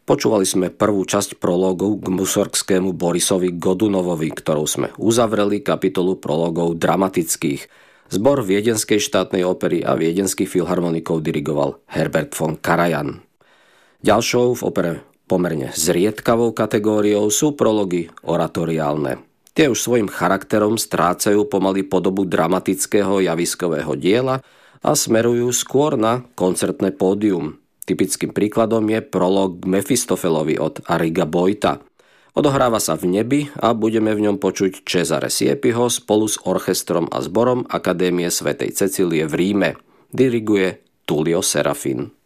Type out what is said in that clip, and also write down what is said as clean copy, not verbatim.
Počúvali sme prvú časť prológu k Musorgskému Borisovi Godunovovi, ktorou sme uzavreli kapitolu prológov dramatických. Zbor Viedenskej štátnej opery a Viedenských filharmonikov dirigoval Herbert von Karajan. Ďalšou v opere pomerne zriedkavou kategóriou sú prology oratoriálne. Tie už svojim charakterom strácajú pomaly podobu dramatického javiskového diela a smerujú skôr na koncertné pódium. Typickým príkladom je prolog k Mefistofelovi od Arriga Boita. Odohráva sa v nebi a budeme v ňom počuť Cesare Siepiho spolu s orchestrom a zborom Akadémie svätej Cecílie v Ríme. Diriguje Tullio Serafin.